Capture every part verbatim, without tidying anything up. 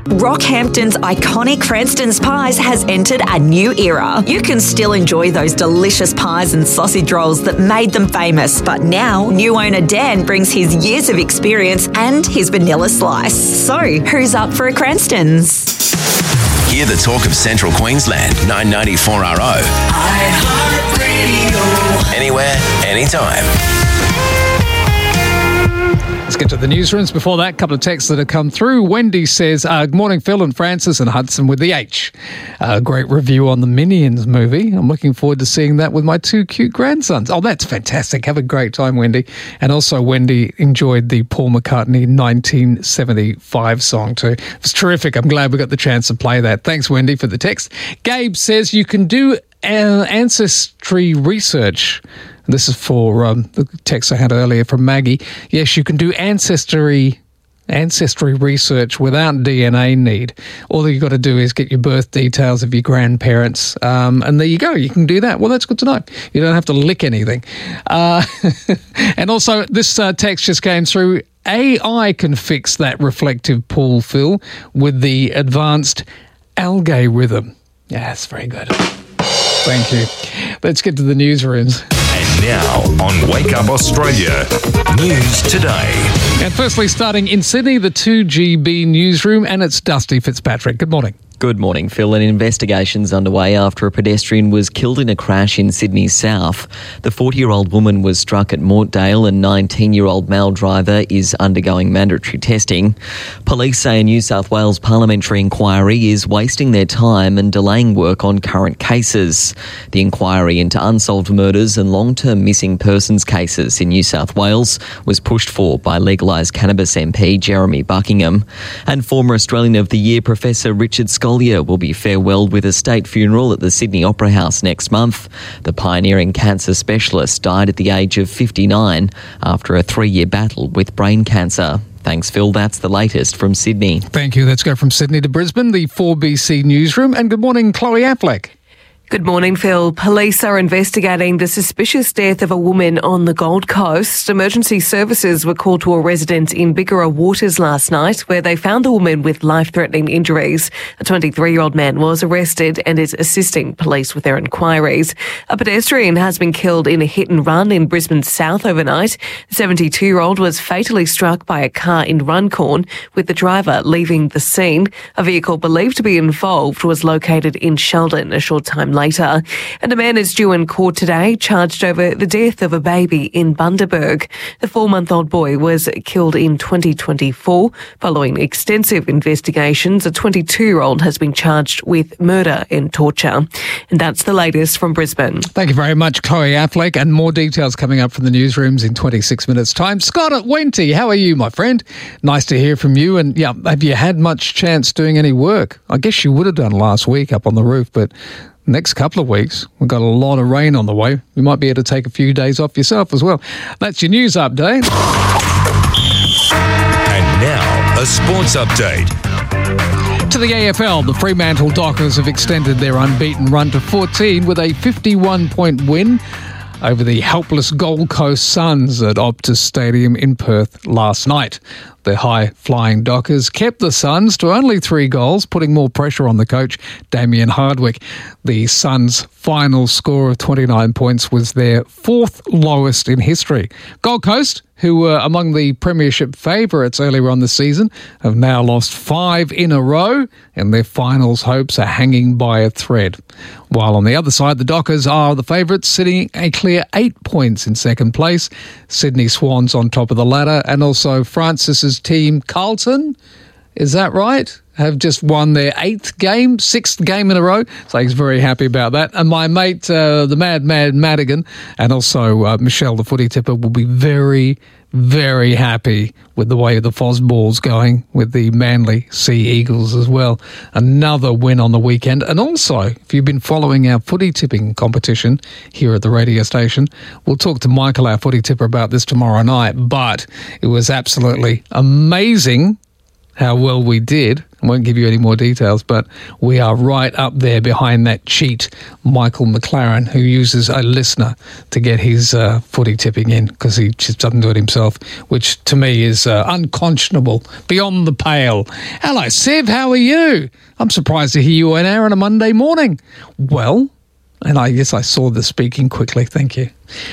Rockhampton's iconic Cranston's Pies has entered a new era. You can still enjoy those delicious pies and sausage rolls that made them famous, but now new owner Dan brings his years of experience and his vanilla slice. So, who's up for a Cranston's? Hear the talk of Central Queensland, nine ninety-four R O. iHeartRadio. Anywhere, anytime. Let's get to the newsrooms. Before that, a couple of texts that have come through. Wendy says, uh, good morning, Phil and Francis and Hudson with the H. Uh, great review on the Minions movie. I'm looking forward to seeing that with my two cute grandsons. Oh, that's fantastic. Have a great time, Wendy. And also, Wendy enjoyed the Paul McCartney nineteen seventy-five song too. It was terrific. I'm glad we got the chance to play that. Thanks, Wendy, for the text. Gabe says you can do uh, ancestry research. This is for um, the text I had earlier from Maggie. Yes, you can do ancestry ancestry research without D N A need. All you've got to do is get your birth details of your grandparents, um, and there you go. You can do that. Well, that's good to know. You don't have to lick anything. Uh, and also, this uh, text just came through. A I can fix that reflective pool, Phil, with the advanced algorithm. Yeah, that's very good. Thank you. Let's get to the newsrooms. And now on Wake Up Australia, News Today. And firstly, starting in Sydney, the two G B newsroom, and it's Dusty Fitzpatrick. Good morning. Good morning, Phil. An investigation's underway after a pedestrian was killed in a crash in Sydney's south. The forty-year-old woman was struck at Mortdale and nineteen-year-old male driver is undergoing mandatory testing. Police say a New South Wales parliamentary inquiry is wasting their time and delaying work on current cases. The inquiry into unsolved murders and long-term missing persons cases in New South Wales was pushed for by legalised cannabis M P Jeremy Buckingham. And former Australian of the Year Professor Richard Scott will be farewelled with a state funeral at the Sydney Opera House next month. The pioneering cancer specialist died at the age of fifty-nine after a three-year battle with brain cancer. Thanks, Phil. That's the latest from Sydney. Thank you. Let's go from Sydney to Brisbane, the four B C newsroom. And good morning, Chloe Affleck. Good morning, Phil. Police are investigating the suspicious death of a woman on the Gold Coast. Emergency services were called to a residence in Bigara Waters last night, where they found the woman with life-threatening injuries. A twenty-three-year-old man was arrested and is assisting police with their inquiries. A pedestrian has been killed in a hit-and-run in Brisbane South overnight. The seventy-two-year-old was fatally struck by a car in Runcorn, with the driver leaving the scene. A vehicle believed to be involved was located in Sheldon a short time later. Later. And a man is due in court today, charged over the death of a baby in Bundaberg. The four-month-old boy was killed in twenty twenty-four. Following extensive investigations, a twenty-two-year-old has been charged with murder and torture. And that's the latest from Brisbane. Thank you very much, Chloe Affleck. And more details coming up from the newsrooms in twenty-six minutes' time. Scott at Wenty, how are you, my friend? Nice to hear from you. And yeah, have you had much chance doing any work? I guess you would have done last week up on the roof, but next couple of weeks, we've got a lot of rain on the way. You might be able to take a few days off yourself as well. That's your news update. And now, a sports update. To the A F L, the Fremantle Dockers have extended their unbeaten run to fourteen with a fifty-one point win over the helpless Gold Coast Suns at Optus Stadium in Perth last night. The high-flying Dockers kept the Suns to only three goals, putting more pressure on the coach, Damien Hardwick. The Suns' final score of twenty-nine points was their fourth lowest in history. Gold Coast, who were among the premiership favourites earlier on the season, have now lost five in a row, and their finals hopes are hanging by a thread. While on the other side, the Dockers are the favourites, sitting a clear eight points in second place. Sydney Swans on top of the ladder, and also Francis's team, Carlton, is that right? Have just won their eighth game, sixth game in a row. So he's very happy about that. And my mate, uh, the Mad Mad Madigan, and also uh, Michelle, the footy tipper, will be very, very happy with the way the Fosball's going with the Manly Sea Eagles as well. Another win on the weekend. And also, if you've been following our footy tipping competition here at the radio station, we'll talk to Michael, our footy tipper, about this tomorrow night. But it was absolutely amazing how well we did. I won't give you any more details, but we are right up there behind that cheat, Michael McLaren, who uses a listener to get his uh, footy tipping in because he just doesn't do it himself, which to me is uh, unconscionable, beyond the pale. Hello, Siv, how are you? I'm surprised to hear you on air on a Monday morning. Well, and I guess I saw the speaking quickly, thank you.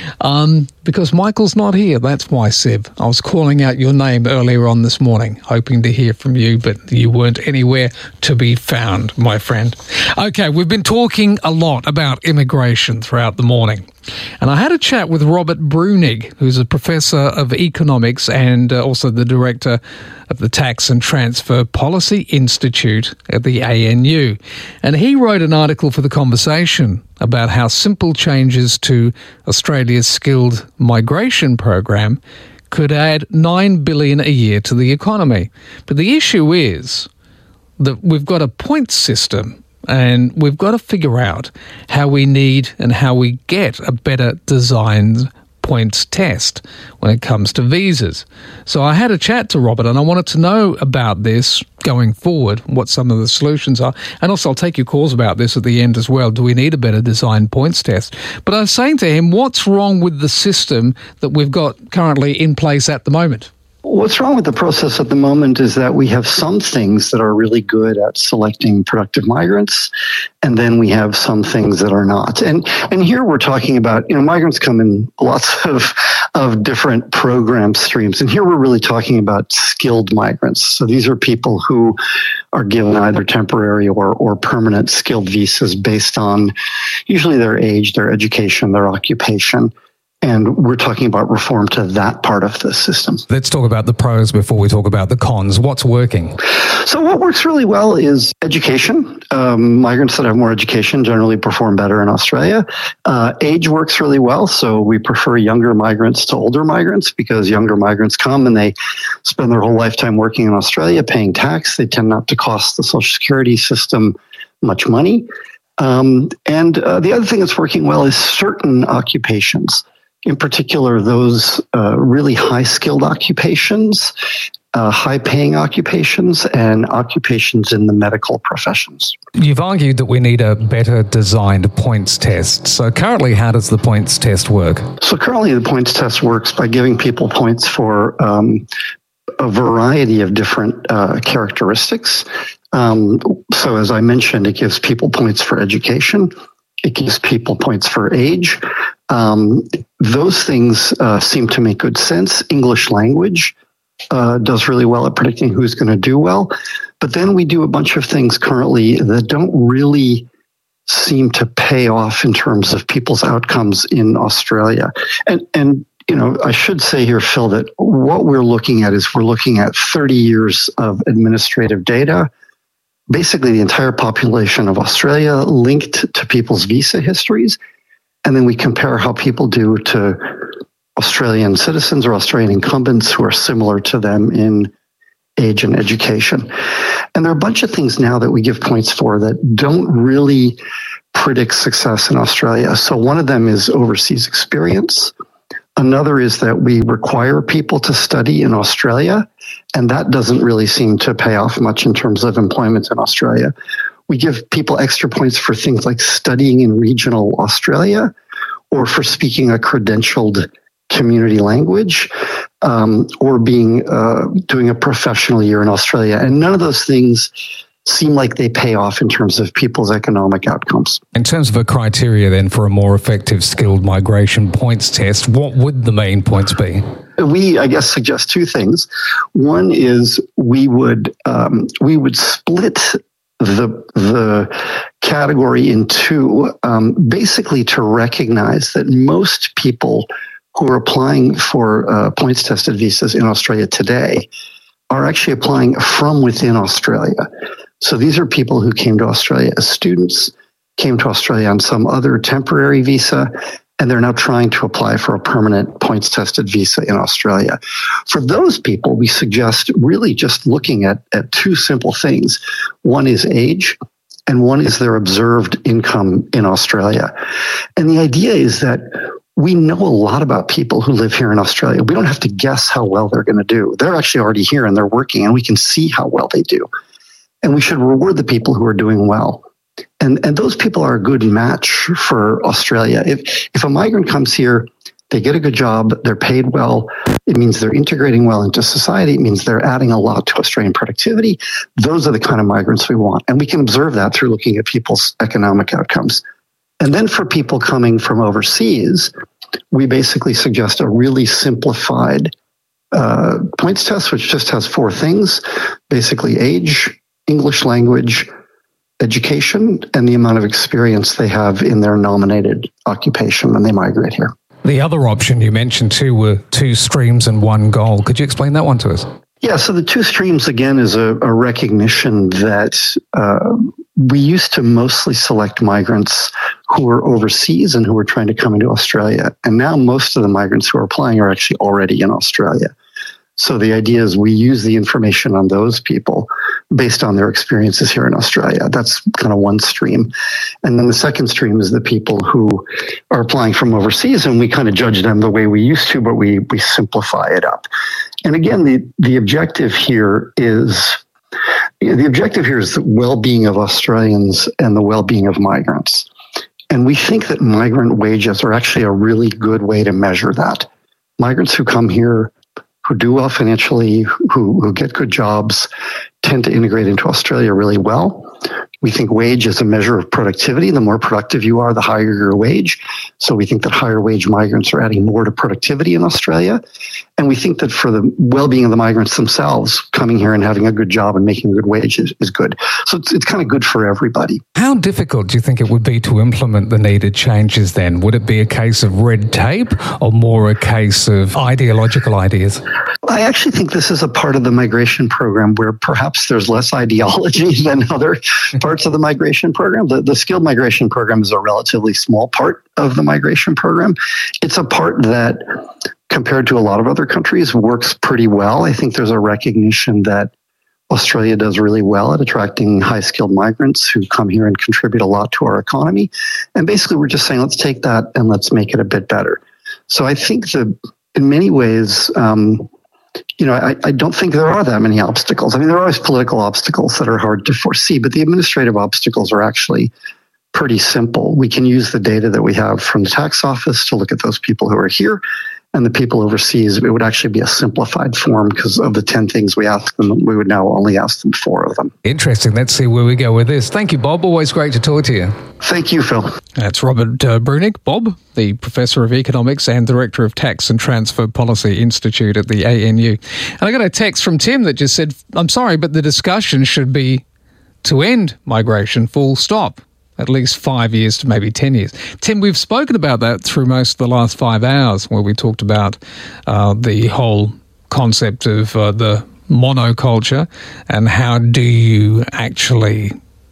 Um, because Michael's not here, that's why, Siv. I was calling out your name earlier on this morning, hoping to hear from you, but you weren't anywhere to be found, my friend. Okay, we've been talking a lot about immigration throughout the morning. And I had a chat with Robert Brunig, who's a professor of economics and uh, also the director of the Tax and Transfer Policy Institute at the A N U. And he wrote an article for The Conversation about how simple changes to Australia's skilled migration program could add nine billion dollars a year to the economy. But the issue is that we've got a point system, and we've got to figure out how we need and how we get a better designed points test when it comes to visas. So I had a chat to Robert, and I wanted to know about this going forward, what some of the solutions are. And also I'll take your calls about this at the end as well. Do we need a better designed points test? But I was saying to him, what's wrong with the system that we've got currently in place at the moment? What's wrong with the process at the moment is that we have some things that are really good at selecting productive migrants, and then we have some things that are not. And and here we're talking about, you know, migrants come in lots of of different program streams, and here we're really talking about skilled migrants. So these are people who are given either temporary or or permanent skilled visas based on usually their age, their education, their occupation. And we're talking about reform to that part of the system. Let's talk about the pros before we talk about the cons. What's working? So what works really well is education. Um, migrants that have more education generally perform better in Australia. Uh, age works really well. So we prefer younger migrants to older migrants because younger migrants come and they spend their whole lifetime working in Australia, paying tax. They tend not to cost the Social Security system much money. Um, and uh, the other thing that's working well is certain occupations. In particular, those uh, really high-skilled occupations, uh, high-paying occupations, and occupations in the medical professions. You've argued that we need a better designed points test. So currently, how does the points test work? So currently, the points test works by giving people points for um, a variety of different uh, characteristics. Um, so as I mentioned, it gives people points for education. It gives people points for age. Um, those things uh, seem to make good sense. English language uh, does really well at predicting who's going to do well. But then we do a bunch of things currently that don't really seem to pay off in terms of people's outcomes in Australia. And, and you know, I should say here, Phil, that what we're looking at is we're looking at thirty years of administrative data, basically the entire population of Australia linked to people's visa histories. And then we compare how people do to Australian citizens or Australian incumbents who are similar to them in age and education. And there are a bunch of things now that we give points for that don't really predict success in Australia. So one of them is overseas experience. Another is that we require people to study in Australia, and that doesn't really seem to pay off much in terms of employment in Australia. We give people extra points for things like studying in regional Australia or for speaking a credentialed community language um, or being uh, doing a professional year in Australia. And none of those things seem like they pay off in terms of people's economic outcomes. In terms of a criteria then for a more effective skilled migration points test, what would the main points be? We, I guess, suggest two things. One is we would um, we would split the the category in two, um, basically to recognize that most people who are applying for uh, points tested visas in Australia today are actually applying from within Australia. So these are people who came to Australia as students, came to Australia on some other temporary visa, and they're now trying to apply for a permanent points tested visa in Australia. For those people, we suggest really just looking at, at two simple things. One is age, and one is their observed income in Australia. And the idea is that we know a lot about people who live here in Australia. We don't have to guess how well they're going to do. They're actually already here and they're working, and we can see how well they do. And we should reward the people who are doing well. And and those people are a good match for Australia. If if a migrant comes here, they get a good job, they're paid well, it means they're integrating well into society, it means they're adding a lot to Australian productivity. Those are the kind of migrants we want. And we can observe that through looking at people's economic outcomes. And then for people coming from overseas, we basically suggest a really simplified uh, points test, which just has four things, basically age, English language, education, and the amount of experience they have in their nominated occupation when they migrate here. The other option you mentioned too were two streams and one goal. Could you explain that one to us? Yeah, so the two streams, again, is a, a recognition that uh, we used to mostly select migrants who are overseas and who are trying to come into Australia. And now most of the migrants who are applying are actually already in Australia. So the idea is we use the information on those people based on their experiences here in Australia. That's kind of one stream. And then the second stream is the people who are applying from overseas, and we kind of judge them the way we used to, but we we simplify it up. And again, the, the objective here is the objective here is the well-being of Australians and the well-being of migrants. And we think that migrant wages are actually a really good way to measure that. Migrants who come here, who do well financially, who, who get good jobs, tend to integrate into Australia really well. We think wage is a measure of productivity. The more productive you are, the higher your wage. So we think that higher wage migrants are adding more to productivity in Australia. And we think that for the well-being of the migrants themselves, coming here and having a good job and making a good wage is, is good. So it's, it's kind of good for everybody. How difficult do you think it would be to implement the needed changes then? Would it be a case of red tape or more a case of ideological ideas? I actually think this is a part of the migration program where perhaps there's less ideology than other parts of the migration program. The, the skilled migration program is a relatively small part of the migration program. It's a part that, compared to a lot of other countries, works pretty well. I think there's a recognition that Australia does really well at attracting high-skilled migrants who come here and contribute a lot to our economy. And basically, we're just saying, let's take that and let's make it a bit better. So I think that in many ways, um, you know, I, I don't think there are that many obstacles. I mean, there are always political obstacles that are hard to foresee, but the administrative obstacles are actually pretty simple. We can use the data that we have from the tax office to look at those people who are here, and the people overseas. It would actually be a simplified form because of the ten things we ask them. We would now only ask them four of them. Interesting. Let's see where we go with this. Thank you, Bob. Always great to talk to you. Thank you, Phil. That's Robert uh, Brunick, Bob, the Professor of Economics and Director of Tax and Transfer Policy Institute at the A N U. And I got a text from Tim that just said, I'm sorry, but the discussion should be to end migration, full stop. At least five years to maybe ten years. Tim, we've spoken about that through most of the last five hours where we talked about uh, the whole concept of uh, the monoculture and how do you actually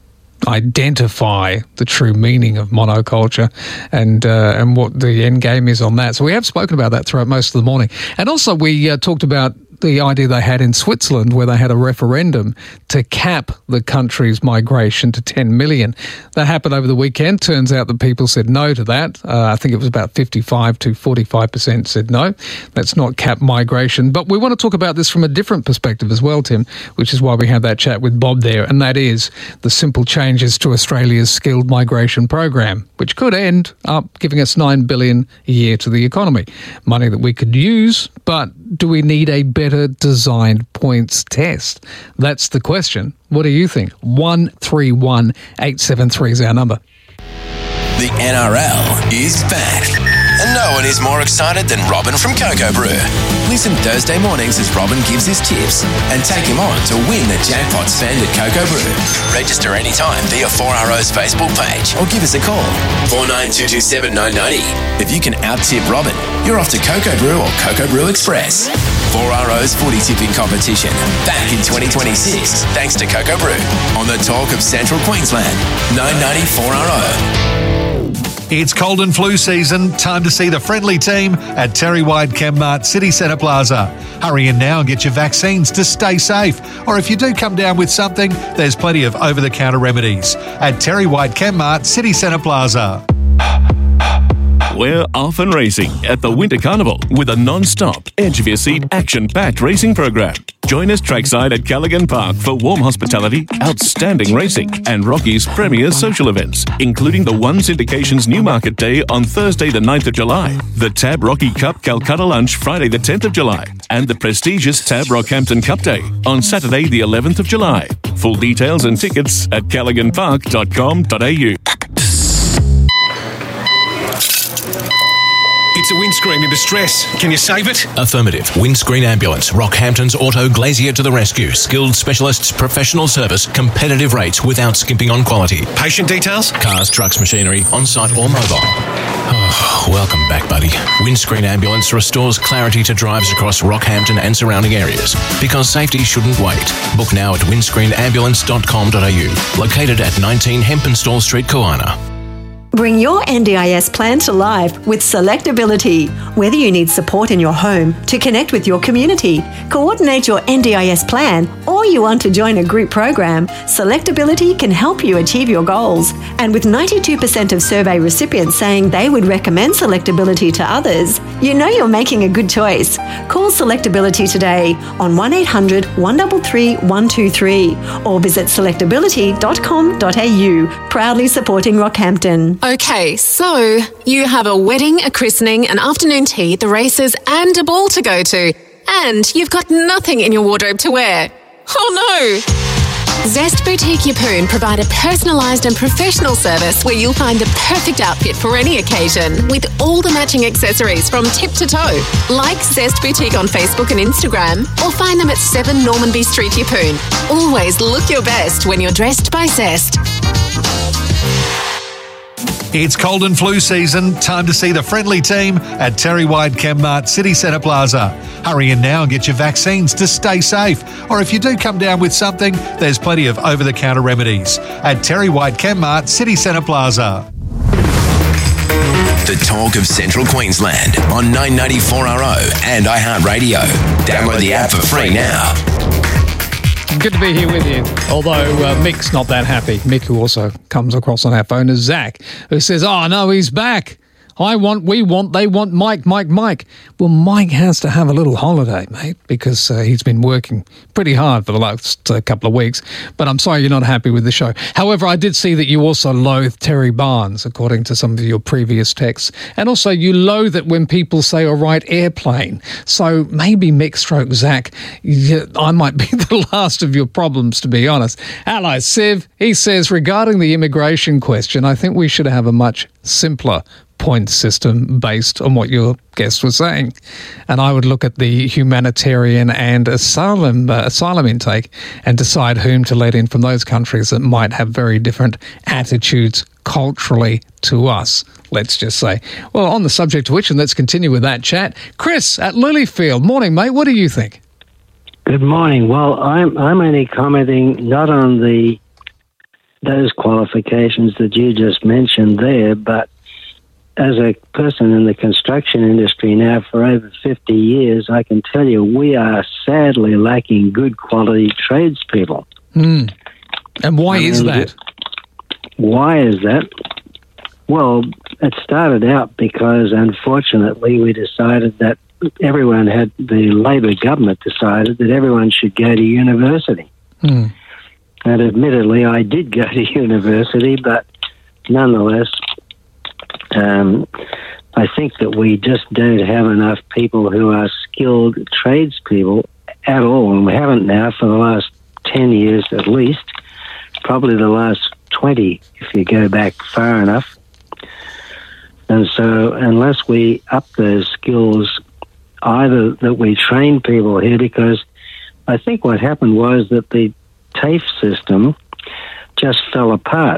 identify the true meaning of monoculture and uh, and what the end game is on that. So we have spoken about that throughout most of the morning. And also we uh, talked about the idea they had in Switzerland where they had a referendum to cap the country's migration to ten million. That happened over the weekend. Turns out that people said no to that. Uh, I think it was about fifty-five to forty-five percent said no. Let's not cap migration. But we want to talk about this from a different perspective as well, Tim, which is why we had that chat with Bob there, and that is the simple changes to Australia's skilled migration program, which could end up giving us nine billion dollars a year to the economy. Money that we could use, but do we need a better designed points test? That's the question. What do you think? one three one eight seven three is our number. The N R L is back. And no one is more excited than Robin from Cocoa Brew. Listen Thursday mornings as Robin gives his tips and take him on to win the jackpot spend at Cocoa Brew. Register anytime via four R O's Facebook page or give us a call, four nine two two seven nine nine zero. If you can out-tip Robin, you're off to Cocoa Brew or Cocoa Brew Express. four R O's footy tipping competition back in twenty twenty-six thanks to Cocoa Brew on the talk of Central Queensland, nine ninety four R O. It's cold and flu season. Time to see the friendly team at Terry White Chemmart City Centre Plaza. Hurry in now and get your vaccines to stay safe. Or if you do come down with something, there's plenty of over-the-counter remedies at Terry White Chemmart City Centre Plaza. We're off and racing at the Winter Carnival with a non-stop, edge-of-your-seat, action-packed racing program. Join us trackside at Callaghan Park for warm hospitality, outstanding racing, and Rocky's premier social events, including the One Syndication's Newmarket Day on Thursday the ninth of July, the Tab Rocky Cup Calcutta Lunch Friday the tenth of July, and the prestigious Tab Rockhampton Cup Day on Saturday the eleventh of July. Full details and tickets at callaghan park dot com dot a u. It's a windscreen in distress. Can you save it? Affirmative. Windscreen Ambulance. Rockhampton's Auto Glazier to the rescue. Skilled specialists, professional service, competitive rates without skimping on quality. Patient details? Cars, trucks, machinery, on-site or mobile. Oh, welcome back, buddy. Windscreen Ambulance restores clarity to drives across Rockhampton and surrounding areas. Because safety shouldn't wait. Book now at windscreen ambulance dot com dot a u. Located at nineteen Hempenstall Street, Kawana. Bring your N D I S plan to life with Selectability. Whether you need support in your home, to connect with your community, coordinate your N D I S plan, or you want to join a group program, Selectability can help you achieve your goals. And with ninety-two percent of survey recipients saying they would recommend Selectability to others, you know you're making a good choice. Call Selectability today on one eight hundred, one three three, one two three or visit selectability dot com dot a u, proudly supporting Rockhampton. Okay, so you have a wedding, a christening, an afternoon tea, the races, and a ball to go to. And you've got nothing in your wardrobe to wear. Oh no! Zest Boutique Yeppoon provide a personalised and professional service where you'll find the perfect outfit for any occasion with all the matching accessories from tip to toe. Like Zest Boutique on Facebook and Instagram or find them at seven Normanby Street, Yeppoon. Always look your best when you're dressed by Zest. It's cold and flu season. Time to see the friendly team at Terry White Chemmart City Centre Plaza. Hurry in now and get your vaccines to stay safe. Or if you do come down with something, there's plenty of over-the-counter remedies at Terry White Chemmart City Centre Plaza. The talk of Central Queensland on nine ninety-four R O and iHeartRadio. Download the app for free now. Good to be here with you. Although uh, Mick's not that happy. Mick, who also comes across on our phone as Zach, who says, oh, no, he's back. I want, we want, they want Mike, Mike, Mike. Well, Mike has to have a little holiday, mate, because uh, he's been working pretty hard for the last uh, couple of weeks. But I'm sorry you're not happy with the show. However, I did see that you also loathe Terry Barnes, according to some of your previous texts. And also you loathe it when people say, all right, airplane. So maybe Mick stroke Zach, yeah, I might be the last of your problems, to be honest. Hello, Siv. He says, regarding the immigration question, I think we should have a much simpler point system based on what your guest was saying. And I would look at the humanitarian and asylum uh, asylum intake and decide whom to let in from those countries that might have very different attitudes culturally to us, let's just say. Well, on the subject of which, and let's continue with that chat, Chris at Lilyfield. Morning, mate. What do you think? Good morning. Well, I'm I'm only commenting not on the those qualifications that you just mentioned there, but as a person in the construction industry now for over fifty years, I can tell you we are sadly lacking good quality tradespeople. Mm. And why I is mean, that? Why is that? Well, it started out because, unfortunately, we decided that everyone had, the Labor government decided that everyone should go to university. Mm. And admittedly, I did go to university, but nonetheless, Um, I think that we just don't have enough people who are skilled tradespeople at all, and we haven't now for the last ten years at least, probably the last twenty if you go back far enough. And so unless we up those skills, either that we train people here, because I think what happened was that the TAFE system just fell apart.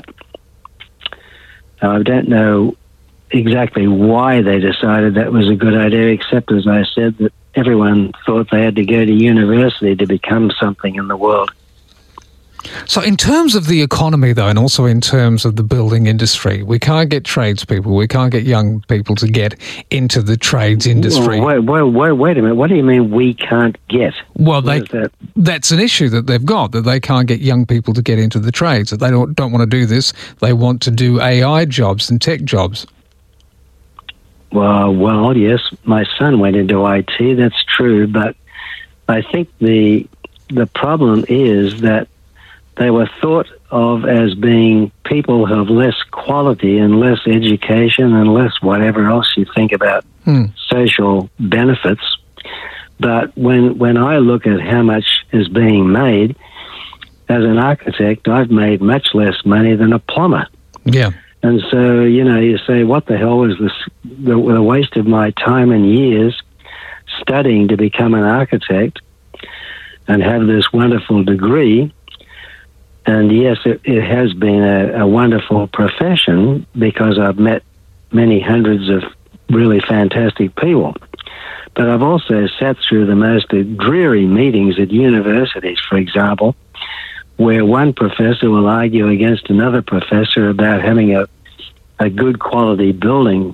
I don't know exactly why they decided that was a good idea, except, as I said, that everyone thought they had to go to university to become something in the world. So in terms of the economy, though, and also in terms of the building industry, we can't get tradespeople, we can't get young people to get into the trades industry. Wait, wait, wait, wait a minute. What do you mean we can't get? Well, they, that? that's an issue that they've got, that they can't get young people to get into the trades, that they don't, don't want to do this. They want to do A I jobs and tech jobs. well, well, yes, my son went into I T. That's true, but I think the the problem is that they were thought of as being people who have less quality and less education and less whatever else you think about Hmm. social benefits. But when when I look at how much is being made, as an architect, I've made much less money than a plumber. Yeah. And so, you know, you say, what the hell is this, the, the waste of my time and years studying to become an architect and have this wonderful degree. And yes, it, it has been a, a wonderful profession because I've met many hundreds of really fantastic people. But I've also sat through the most dreary meetings at universities, for example, where one professor will argue against another professor about having a, a good quality building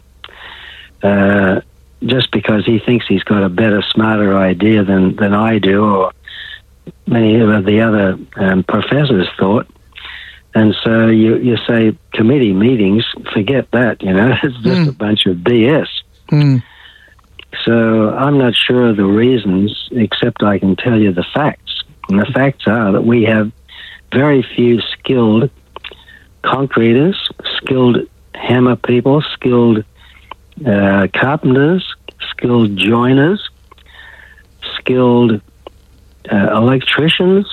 uh, just because he thinks he's got a better, smarter idea than, than I do, or many of the other um, professors thought. And so you, you say committee meetings, forget that, you know, it's just mm. a bunch of B S. Mm. So I'm not sure of the reasons, except I can tell you the facts. And the facts are that we have very few skilled concreters, skilled hammer people, skilled uh, carpenters, skilled joiners, skilled uh, electricians.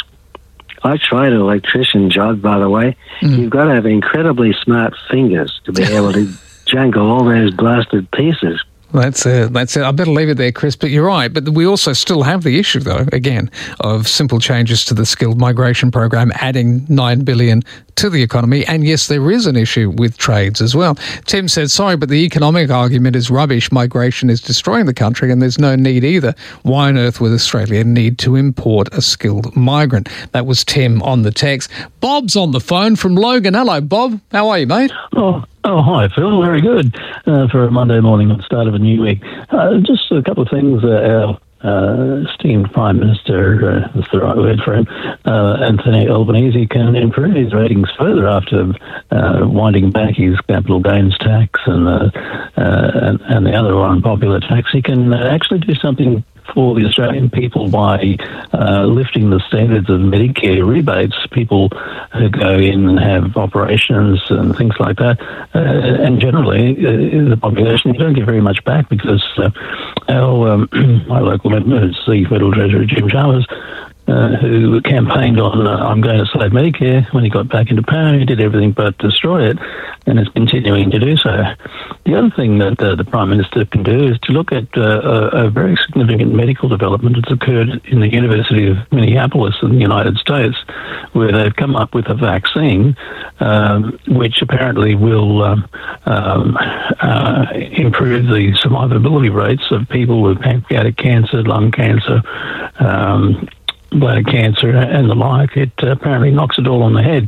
I tried an electrician job, by the way. Mm. You've got to have incredibly smart fingers to be able to jangle all those blasted pieces. That's it. That's it. I better leave it there, Chris. But you're right. But we also still have the issue, though, again, of simple changes to the skilled migration program, adding nine billion dollars to the economy. And yes, there is an issue with trades as well. Tim said, sorry, but the economic argument is rubbish. Migration is destroying the country and there's no need either. Why on earth would Australia need to import a skilled migrant? That was Tim on the text. Bob's on the phone from Logan. Hello, Bob. How are you, mate? Oh, oh hi, Phil. Very good uh, for a Monday morning at the start of a new week. Uh, just a couple of things. Uh, our uh, esteemed Prime Minister, uh, that's the right word for him, uh, Anthony Albanese, can improve his ratings further after uh, winding back his capital gains tax and, uh, uh, and, and the other unpopular tax. He can uh, actually do something for the Australian people by uh, lifting the standards of Medicare rebates. People who go in and have operations and things like that, uh, and generally uh, the population, you don't get very much back because uh, our um, my local member, the Federal Treasurer Jim Chalmers, Uh, who campaigned on uh, I'm going to save Medicare. When he got back into power, he did everything but destroy it, and is continuing to do so. The other thing that uh, the Prime Minister can do is to look at uh, a, a very significant medical development that's occurred in the University of Minneapolis in the United States, where they've come up with a vaccine um, which apparently will um, um, uh, improve the survivability rates of people with pancreatic cancer, lung cancer, um, bladder cancer and the like. It uh, apparently knocks it all on the head.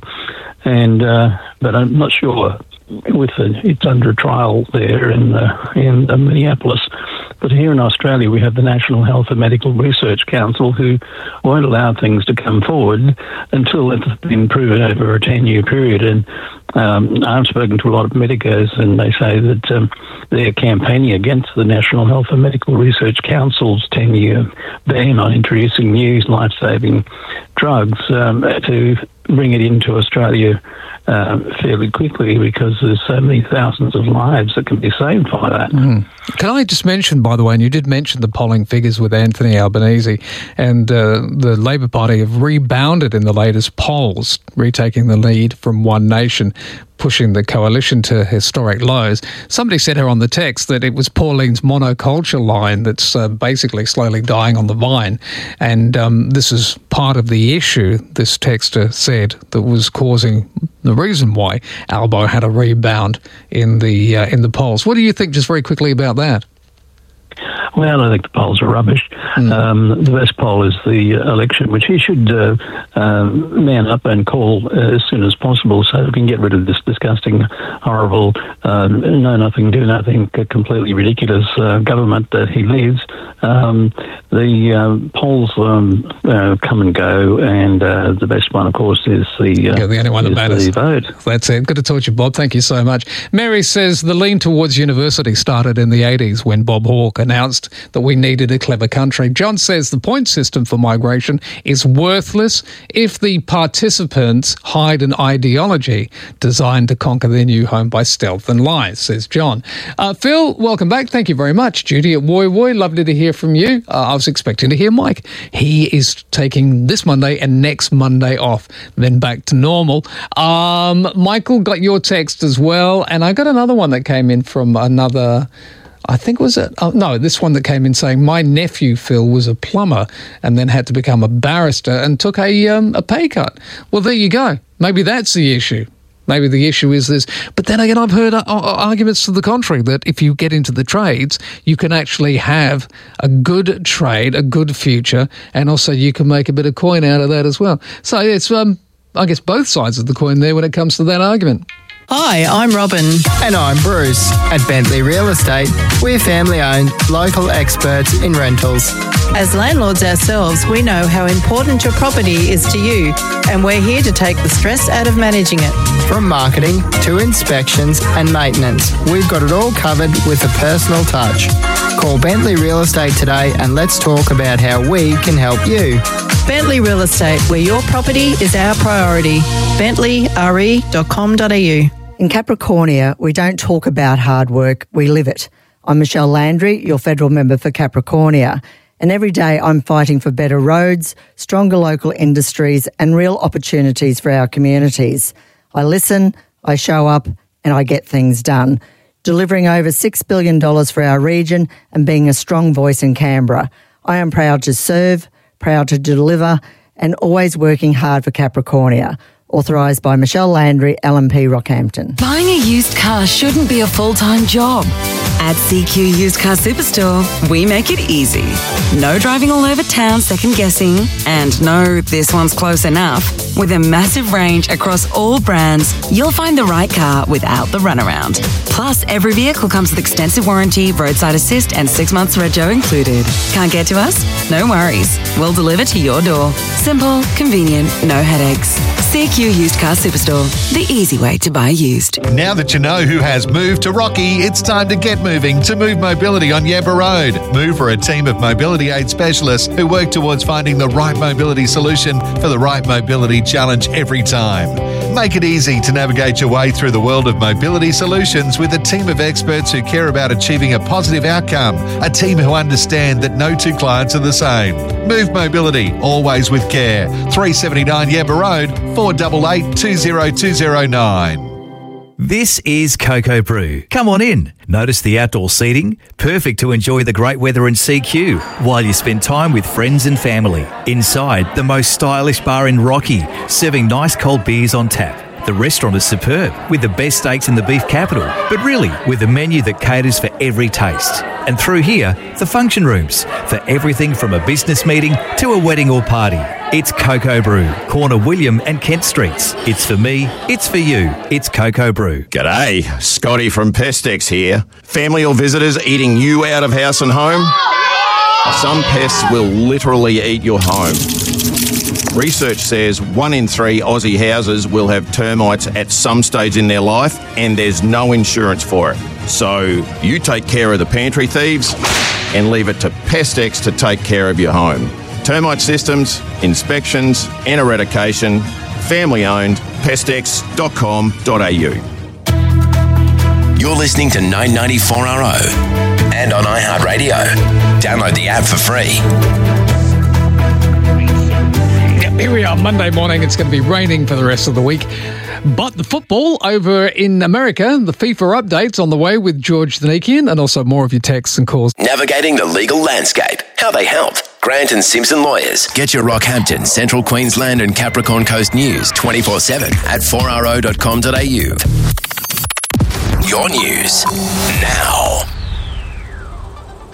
And uh, but I'm not sure with the, it's under trial there in uh, in uh, Minneapolis. But here in Australia, we have the National Health and Medical Research Council, who won't allow things to come forward until it's been proven over a ten-year period. And um, I've spoken to a lot of medicos, and they say that um, they're campaigning against the National Health and Medical Research Council's ten-year ban on introducing new life-saving drugs um, to bring it into Australia uh, fairly quickly, because there's so many thousands of lives that can be saved by that. Mm. Can I just mention, by the way, and you did mention the polling figures with Anthony Albanese, and uh, the Labor Party have rebounded in the latest polls, retaking the lead from One Nation, pushing the coalition to historic lows. Somebody said here on the text that it was Pauline's monoculture line that's uh, basically slowly dying on the vine. And um, this is part of the issue, this texter said, that was causing the reason why Albo had a rebound in the uh, in the polls. What do you think, just very quickly, about that? Well, I think the polls are rubbish. Mm. Um, the best poll is the election, which he should uh, uh, man up and call uh, as soon as possible so we can get rid of this disgusting, horrible, uh, know-nothing, do-nothing, completely ridiculous uh, government that he leads. Um, the uh, polls um, uh, come and go, and uh, the best one, of course, is the, uh, yeah, the only one that matters. The vote. That's it. Good to talk to you, Bob. Thank you so much. Mary says the lean towards university started in the eighties when Bob Hawke announced that we needed a clever country. John says the point system for migration is worthless if the participants hide an ideology designed to conquer their new home by stealth and lies, says John. Uh, Phil, welcome back. Thank you very much. Judy at Woy Woy, lovely to hear from you. Uh, I was expecting to hear Mike. He is taking this Monday and next Monday off, then back to normal. Um, Michael got your text as well, and I got another one that came in from another... I think was it? Oh, no, this one that came in saying my nephew Phil was a plumber and then had to become a barrister and took a um, a pay cut. Well, there you go. Maybe that's the issue. Maybe the issue is this. But then again, I've heard uh, arguments to the contrary, that if you get into the trades, you can actually have a good trade, a good future, and also you can make a bit of coin out of that as well. So it's, um, I guess, both sides of the coin there when it comes to that argument. Hi, I'm Robin. And I'm Bruce. At Bentley Real Estate, we're family-owned, local experts in rentals. As landlords ourselves, we know how important your property is to you, and we're here to take the stress out of managing it. From marketing to inspections and maintenance, we've got it all covered with a personal touch. Call Bentley Real Estate today and let's talk about how we can help you. Bentley Real Estate, where your property is our priority. bentley r e dot com dot a u. In Capricornia, we don't talk about hard work, we live it. I'm Michelle Landry, your federal member for Capricornia, and every day I'm fighting for better roads, stronger local industries and real opportunities for our communities. I listen, I show up and I get things done, delivering over six billion dollars for our region and being a strong voice in Canberra. I am proud to serve, proud to deliver and always working hard for Capricornia. Authorised by Michelle Landry, L M P Rockhampton. Buying a used car shouldn't be a full-time job. At C Q Used Car Superstore, we make it easy. No driving all over town second-guessing, and no, this one's close enough. With a massive range across all brands, you'll find the right car without the runaround. Plus, every vehicle comes with extensive warranty, roadside assist, and six months rego included. Can't get to us? No worries. We'll deliver to your door. Simple, convenient, no headaches. C Q Used Car Superstore, the easy way to buy used. Now that you know who has moved to Rocky, it's time to get moving to Move Mobility on Yamba Road. Move are a team of mobility aid specialists who work towards finding the right mobility solution for the right mobility challenge every time. Make it easy to navigate your way through the world of mobility solutions with a team of experts who care about achieving a positive outcome, a team who understand that no two clients are the same. Move Mobility, always with care. three seventy-nine Yamba Road, four eight eight, two zero two zero nine. This is Cocoa Brew. Come on in. Notice the outdoor seating? Perfect to enjoy the great weather in C Q while you spend time with friends and family. Inside, the most stylish bar in Rocky, serving nice cold beers on tap. The restaurant is superb, with the best steaks in the beef capital, but really with a menu that caters for every taste. And through here, the function rooms, for everything from a business meeting to a wedding or party. It's Cocoa Brew, corner William and Kent Streets. It's for me, it's for you, it's Cocoa Brew. G'day, Scotty from Pestex here. Family or visitors eating you out of house and home? Some pests will literally eat your home. Research says one in three Aussie houses will have termites at some stage in their life, and there's no insurance for it. So you take care of the pantry thieves and leave it to Pestex to take care of your home. Termite systems, inspections and eradication, family owned, pestex dot com dot a u. You're listening to nine ninety-four R O and on iHeartRadio. Download the app for free. Here we are, Monday morning. It's going to be raining for the rest of the week. But the football over in America, the FIFA updates on the way with George Thanikian, and also more of your texts and calls. Navigating the legal landscape. How they help. Grant and Simpson Lawyers. Get your Rockhampton, Central Queensland and Capricorn Coast news twenty-four seven at four r o dot com dot a u. Your news now.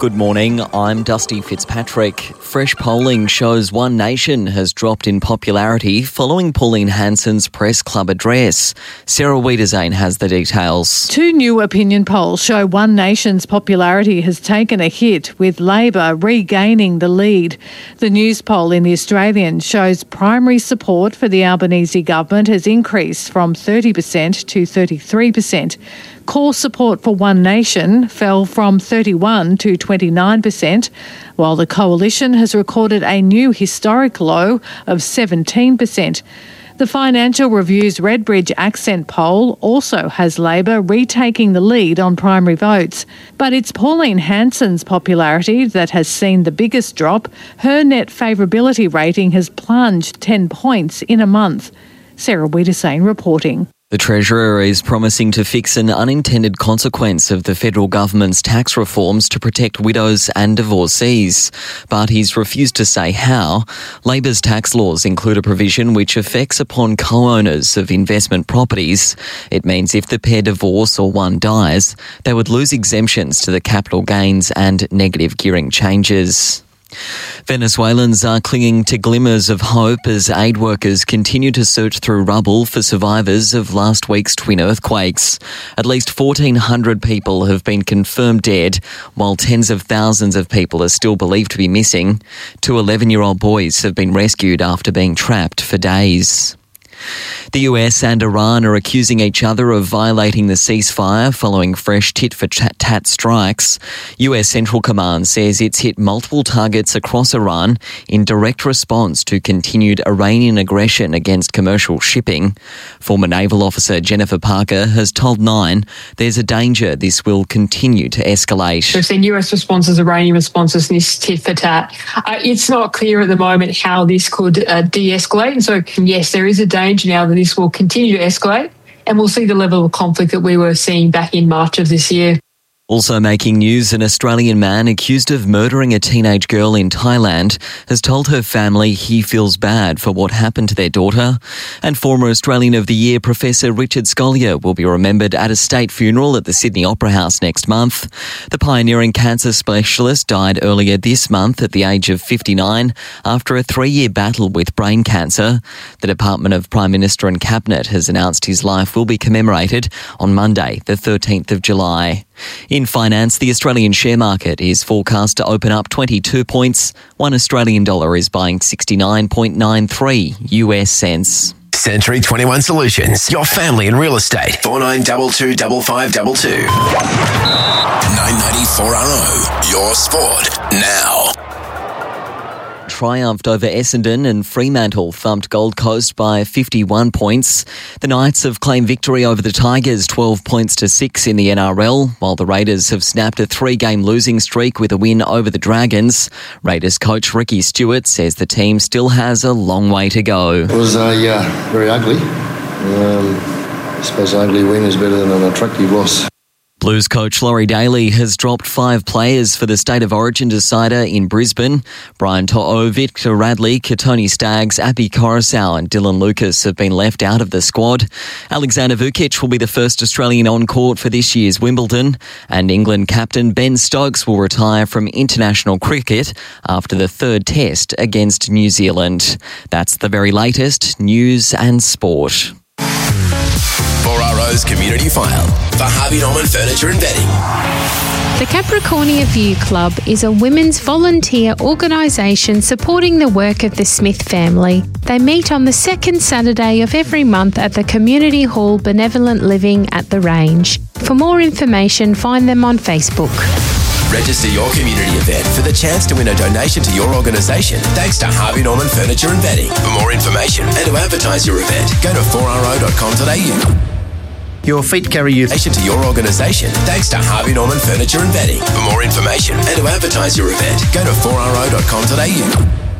Good morning, I'm Dusty Fitzpatrick. Fresh polling shows One Nation has dropped in popularity following Pauline Hanson's press club address. Sarah Wiedersane has the details. Two new opinion polls show One Nation's popularity has taken a hit, with Labor regaining the lead. The news poll in The Australian shows primary support for the Albanese government has increased from thirty percent to thirty-three percent. Core support for One Nation fell from thirty-one to twenty-nine percent, while the coalition has recorded a new historic low of seventeen percent. The Financial Review's Redbridge Accent poll also has Labor retaking the lead on primary votes. But it's Pauline Hanson's popularity that has seen the biggest drop. Her net favourability rating has plunged ten points in a month. Sarah Wiedersane reporting. The Treasurer is promising to fix an unintended consequence of the federal government's tax reforms to protect widows and divorcees, but he's refused to say how. Labor's tax laws include a provision which affects upon co-owners of investment properties. It means if the pair divorce or one dies, they would lose exemptions to the capital gains and negative gearing changes. Venezuelans are clinging to glimmers of hope as aid workers continue to search through rubble for survivors of last week's twin earthquakes. At least fourteen hundred people have been confirmed dead, while tens of thousands of people are still believed to be missing. Two eleven-year-old boys have been rescued after being trapped for days. The U S and Iran are accusing each other of violating the ceasefire following fresh tit-for-tat strikes. U S Central Command says it's hit multiple targets across Iran in direct response to continued Iranian aggression against commercial shipping. Former naval officer Jennifer Parker has told Nine there's a danger this will continue to escalate. We've seen U S responses, Iranian responses, and this tit-for-tat. Uh, it's not clear at the moment how this could uh, de-escalate. And so, yes, there is a danger now that this will continue to escalate, and we'll see the level of conflict that we were seeing back in March of this year. Also making news, an Australian man accused of murdering a teenage girl in Thailand has told her family he feels bad for what happened to their daughter. And former Australian of the Year Professor Richard Scolyer will be remembered at a state funeral at the Sydney Opera House next month. The pioneering cancer specialist died earlier this month at the age of fifty-nine after a three-year battle with brain cancer. The Department of Prime Minister and Cabinet has announced his life will be commemorated on Monday, the thirteenth of July. In finance, the Australian share market is forecast to open up twenty-two points. One Australian dollar is buying sixty-nine point nine three U S cents. Century twenty-one Solutions, your family in real estate. four nine two two five five two two. nine ninety-four R O, your sport now. Triumphed over Essendon and Fremantle thumped Gold Coast by fifty-one points. The Knights have claimed victory over the Tigers twelve points to six in the N R L, while the Raiders have snapped a three-game losing streak with a win over the Dragons. Raiders coach Ricky Stewart says the team still has a long way to go. It was uh, yeah, very ugly. Um, I suppose an ugly win is better than an attractive loss. Blues coach Laurie Daly has dropped five players for the State of Origin decider in Brisbane. Brian To'o, Victor Radley, Katoni Staggs, Api Coruscant and Dylan Lucas have been left out of the squad. Alexander Vukic will be the first Australian on court for this year's Wimbledon. And England captain Ben Stokes will retire from international cricket after the third test against New Zealand. That's the very latest news and sport. four R O's Community File for Harvey Norman Furniture and Bedding. The Capricornia View Club is a women's volunteer organisation supporting the work of the Smith family. They meet on the second Saturday of every month at the Community Hall Benevolent Living at the Range. For more information, find them on Facebook. Register your community event for the chance to win a donation to your organisation thanks to Harvey Norman Furniture and Bedding. For more information and to advertise your event, go to four R O dot com dot A U. Your feet carry you to your organisation thanks to Harvey Norman Furniture and Bedding. For more information and to advertise your event, go to four R O dot com dot A U.